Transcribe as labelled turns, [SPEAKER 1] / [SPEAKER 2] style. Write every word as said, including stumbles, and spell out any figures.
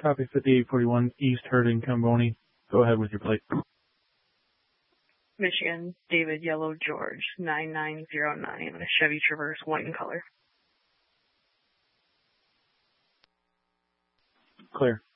[SPEAKER 1] Copy fifty-eight forty-one East Herding, Camboni. Go ahead with your plate.
[SPEAKER 2] Michigan, David Yellow George, nine nine zero nine, a Chevy Traverse, white in color.
[SPEAKER 1] Clear.